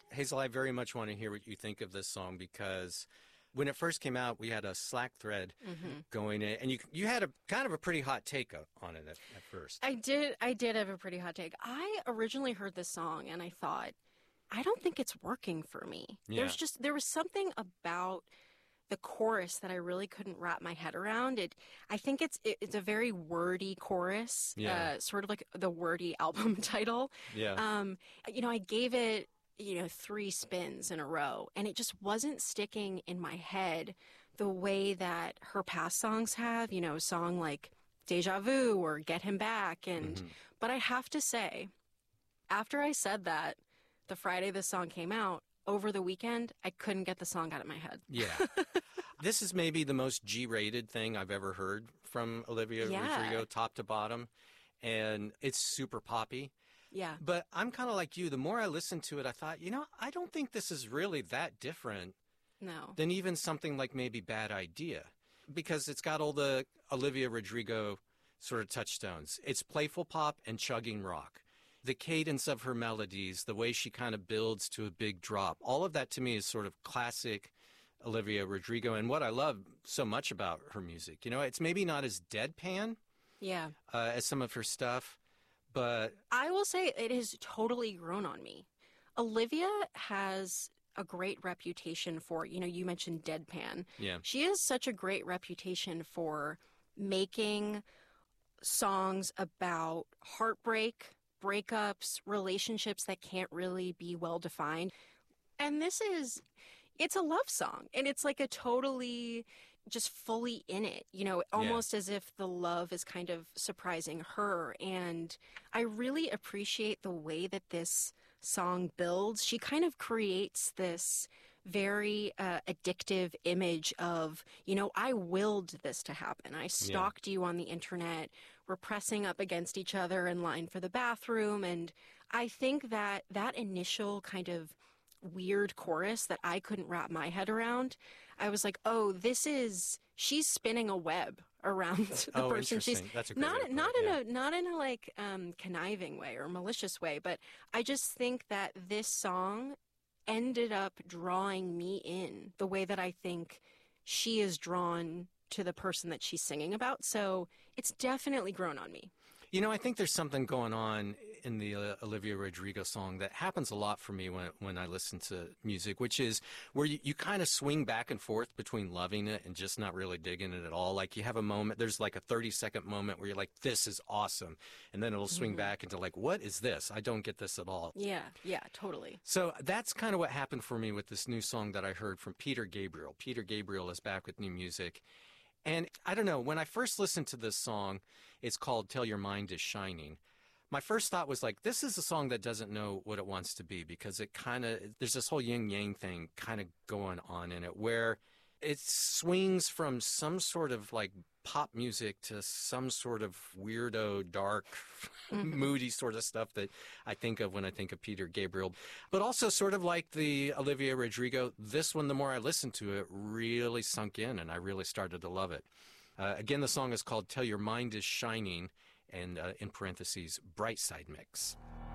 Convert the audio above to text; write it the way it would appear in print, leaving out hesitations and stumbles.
Hazel, I very much want to hear what you think of this song because when it first came out, we had a Slack thread going in, and you had a kind of a pretty hot take on it at first. I did have a pretty hot take. I originally heard this song and I thought, I don't think it's working for me. Yeah. There was something about the chorus that I really couldn't wrap my head around. I think it's a very wordy chorus, sort of like the wordy album title. Yeah. I gave it 3 spins in a row, and it just wasn't sticking in my head the way that her past songs have, a song like Deja Vu or Get Him Back. But I have to say, after I said that, the Friday this song came out, over the weekend, I couldn't get the song out of my head. Yeah. This is maybe the most G-rated thing I've ever heard from Olivia Rodrigo, top to bottom. And it's super poppy. Yeah. But I'm kind of like you. The more I listened to it, I thought, I don't think this is really that different than even something like maybe Bad Idea. Because it's got all the Olivia Rodrigo sort of touchstones. It's playful pop and chugging rock. The cadence of her melodies, the way she kind of builds to a big drop, all of that to me is sort of classic Olivia Rodrigo. And what I love so much about her music, it's maybe not as deadpan as some of her stuff, but I will say it has totally grown on me. Olivia has a great reputation for, you mentioned deadpan. Yeah. She has such a great reputation for making songs about heartbreak, breakups, relationships that can't really be well defined. And it's a love song. And it's like a totally just fully in it, almost as if the love is kind of surprising her. And I really appreciate the way that this song builds. She kind of creates this very addictive image of, I willed this to happen. I stalked you on the internet. We're pressing up against each other in line for the bathroom. And I think that initial kind of weird chorus that I couldn't wrap my head around, I was like, she's spinning a web around the person she's That's a great not in a like conniving way or malicious way, but I just think that this song ended up drawing me in the way that I think she is drawn to the person that she's singing about. So it's definitely grown on me. I think there's something going on in the Olivia Rodrigo song that happens a lot for me when I listen to music, which is where you kind of swing back and forth between loving it and just not really digging it at all. Like you have a moment, there's like a 30-second moment where you're like, this is awesome. And then it'll swing back into like, what is this? I don't get this at all. Yeah, totally. So that's kind of what happened for me with this new song that I heard from Peter Gabriel. Peter Gabriel is back with new music. And I don't know, when I first listened to this song, it's called Till Your Mind is Shining. My first thought was like, this is a song that doesn't know what it wants to be because there's this whole yin-yang thing kind of going on in it where it swings from some sort of like pop music to some sort of weirdo, dark, moody sort of stuff that I think of when I think of Peter Gabriel. But also sort of like the Olivia Rodrigo, this one, the more I listened to it, really sunk in and I really started to love it. Again, the song is called Till Your Mind is Shining and in parentheses, Bright Side Mix.